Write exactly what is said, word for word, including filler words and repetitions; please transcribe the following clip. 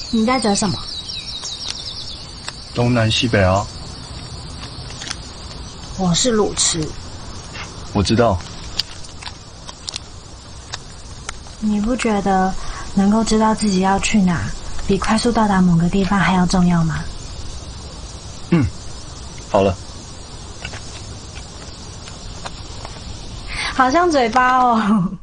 你在折什么？ 东南西北啊。 我是路痴。 我知道。 你不觉得能够知道自己要去哪，比快速到达某个地方还要重要吗？ 嗯，好了。 好像嘴巴哦。